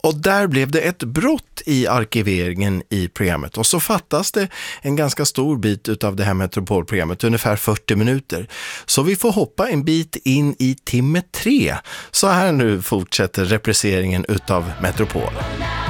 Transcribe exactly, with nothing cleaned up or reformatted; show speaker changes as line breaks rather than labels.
Och där blev det ett brott i arkiveringen i programmet. Och så fattas det en ganska stor bit utav det här Metropolprogrammet, ungefär fyrtio minuter. Så vi får hoppa en bit in i timme tre. Så här nu fortsätter repriseringen utav Metropol.